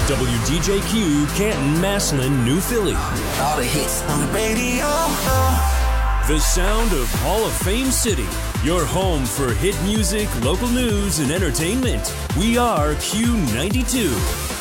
WDJQ, Canton, Massillon, New Philly. All the hits on the radio. The sound of Hall of Fame City. Your home for hit music, local news, and entertainment. We are Q92.